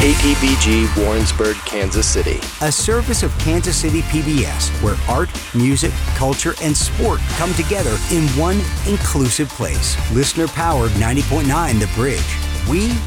KTBG Warrensburg, Kansas City. A service of Kansas City PBS, where art, music, culture, and sport come together in one inclusive place. Listener-powered 90.9 The Bridge. We